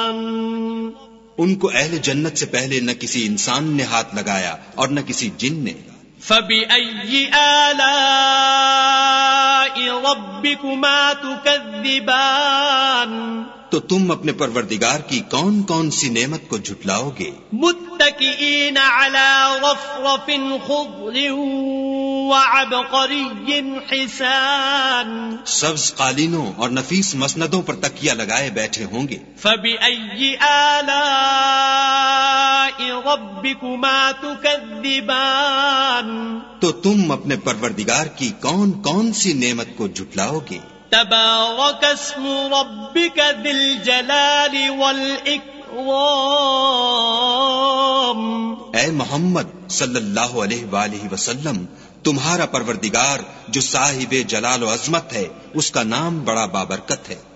उनको अहले जन्नत से पहले न किसी इंसान ने हाथ लगाया और न किसी जिन ने। फबिअय्यि आलाइ रब्बिकुमा तुकज़्ज़िबान, तो तुम अपने परवरदिगार की कौन कौन सी नेमत को झुटलाओगे। मुत्तकिईन अला गफ़रफ़िन ख़ुद्रिन व अबक़रिय्यिन हिसान, सब्ज़ कालीनों और नफीस मसनदों पर तकिया लगाए बैठे होंगे। फबिअय्यि आलाइ रब्बिकुमा तुकज़्ज़िबान, तो तुम अपने परवरदिगार की कौन कौन सी नेमत को झुटलाओगे। तबारकस्मु रब्बिका ज़िल जलालि वल इकराम, ऐ मोहम्मद सल्लल्लाहु अलैहि वसल्लम, तुम्हारा परवरदिगार जो साहिबे जलाल व अज़मत है, उसका नाम बड़ा बाबरकत है।